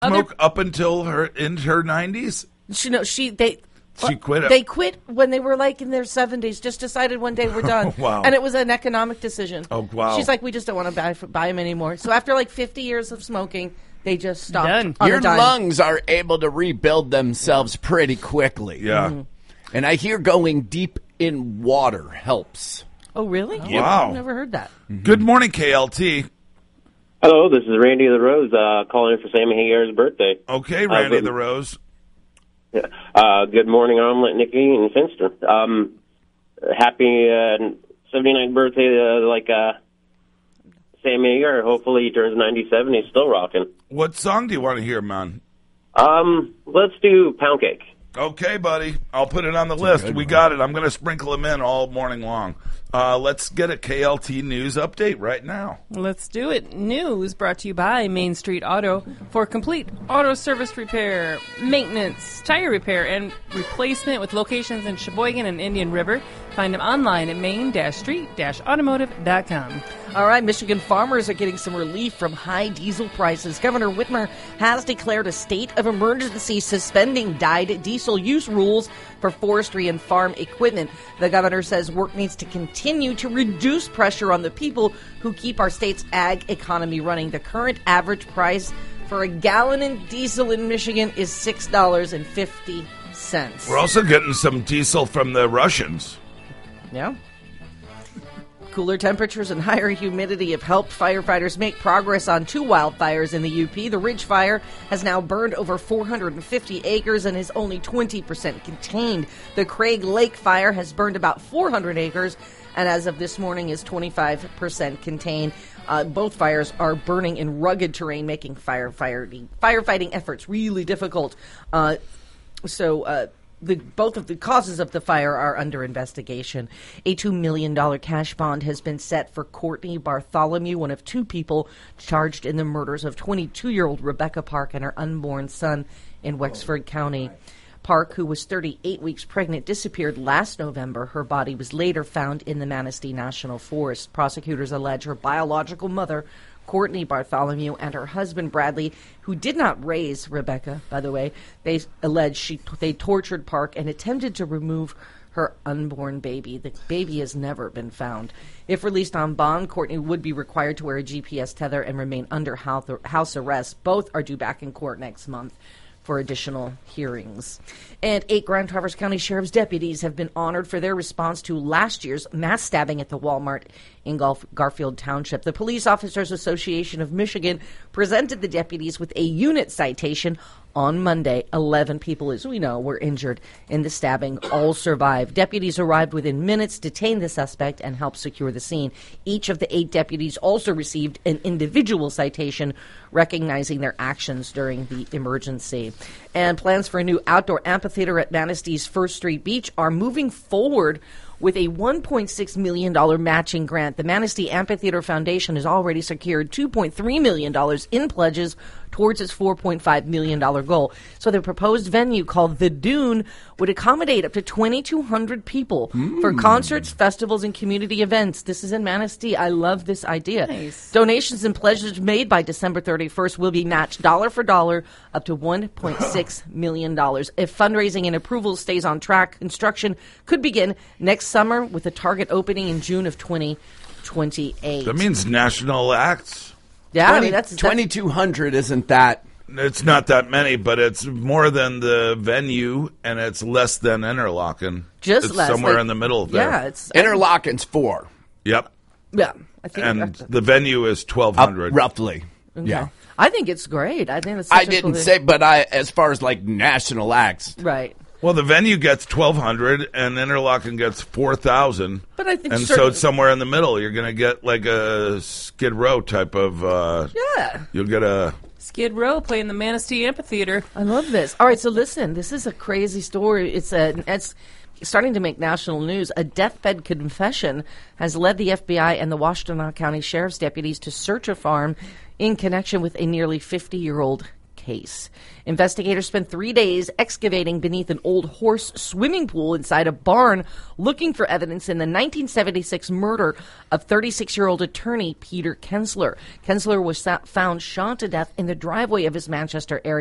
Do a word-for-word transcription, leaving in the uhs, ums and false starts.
Smoke up until her in her nineties. She no, she they. She quit it. They quit when they were like in their seventies. Just decided one day we're done. Wow. And it was an economic decision. Oh, wow. She's like, we just don't want to buy buy them anymore. So after like fifty years of smoking, they just stopped. Done. on Your a dime. lungs are able to rebuild themselves pretty quickly. Yeah. Mm-hmm. And I hear going deep in water helps. Oh, really? Wow. I've never heard that. Good morning, K L T. Hello, this is Randy the Rose uh, calling in for Sammy Hagar's birthday. Okay, Randy Uh, good, the Rose. uh, good morning, Omelet, Nikki, and Finster. Um, happy uh, seventy-ninth birthday, uh, like uh, Sammy Hagar. Hopefully he turns ninety-seven. He's still rocking. What song do you want to hear, man? Um, let's do Pound Cake. Okay, buddy. I'll put it on the list. We got it. I'm going to sprinkle them in all morning long. Uh, let's get a K L T News update right now. Let's do it. News brought to you by Main Street Auto for complete auto service repair, maintenance, tire repair, and replacement with locations in Sheboygan and Indian River. Find them online at main street automotive dot com. All right, Michigan farmers are getting some relief from high diesel prices. Governor Whitmer has declared a state of emergency, suspending dyed diesel use rules for forestry and farm equipment. The governor says work needs to continue to reduce pressure on the people who keep our state's ag economy running. The current average price for a gallon in diesel in Michigan is six dollars and fifty cents. We're also getting some diesel from the Russians. Yeah. Cooler temperatures and higher humidity have helped firefighters make progress on two wildfires in the U P. The Ridge Fire has now burned over four hundred fifty acres and is only twenty percent contained. The Craig Lake Fire has burned about four hundred acres and as of this morning is twenty-five percent contained. Uh, both fires are burning in rugged terrain, making firefighting, firefighting efforts really difficult. Uh, so... Uh, The, both of the causes of the fire are under investigation. A two million dollars cash bond has been set for Courtney Bartholomew, one of two people charged in the murders of twenty-two-year-old Rebecca Park and her unborn son in Wexford County. Park, who was thirty-eight weeks pregnant, disappeared last November. Her body was later found in the Manistee National Forest. Prosecutors allege her biological mother, Courtney Bartholomew, and her husband Bradley, who did not raise Rebecca, by the way, they allege she they tortured Park and attempted to remove her unborn baby. The baby has never been found. If released on bond, Courtney would be required to wear a G P S tether and remain under house arrest. Both are due back in court next month for additional hearings. And eight Grand Traverse County Sheriff's deputies have been honored for their response to last year's mass stabbing at the Walmart in Gulf Garfield Township. The Police Officers Association of Michigan presented the deputies with a unit citation on Monday. Eleven people, as we know, were injured in the stabbing. All survived. Deputies arrived within minutes, detained the suspect, and helped secure the scene. Each of the eight deputies also received an individual citation recognizing their actions during the emergency. And plans for a new outdoor amphitheater at Manistee's First Street Beach are moving forward with a one point six million dollars matching grant. The Manistee Amphitheater Foundation has already secured two point three million dollars in pledges towards its four point five million dollars goal. So the proposed venue, called The Dune, would accommodate up to twenty-two hundred people mm. for concerts, festivals, and community events. This is in Manistee. I love this idea. Nice. Donations and pledges made by December thirty-first will be matched dollar for dollar up to one point six million dollars. If fundraising and approval stays on track, construction could begin next summer with a target opening in June of twenty twenty-eight. That means national acts. Yeah, twenty, I mean, that's, that's twenty-two hundred isn't that. It's not that many, but it's more than the venue, and it's less than Interlaken. Just it's less, somewhere like, in the middle there. Yeah, it's Interlaken's four. Yep. Yeah, I think And that's- the venue is twelve hundred. Uh, roughly. okay. Yeah. I think it's great. I think it's such I a didn't cool say, but I, as far as like national acts, right. Well, the venue gets twelve hundred, and Interlaken gets four thousand. But I think and certain- so it's somewhere in the middle. You're going to get like a Skid Row type of. Uh, Yeah. You'll get a. Skid Row playing the Manistee Amphitheater. I love this. All right, so listen, this is a crazy story. It's a it's starting to make national news. A deathbed confession has led the F B I and the Washtenaw County Sheriff's deputies to search a farm in connection with a nearly fifty-year-old case. Investigators spent three days excavating beneath an old horse swimming pool inside a barn, looking for evidence in the nineteen seventy-six murder of thirty-six-year-old attorney Peter Kensler. Kensler was found shot to death in the driveway of his Manchester area